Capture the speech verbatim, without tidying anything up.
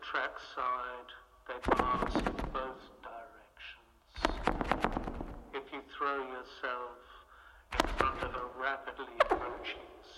trackside, they pass in both directions. If you throw yourself in front of a rapidly approaching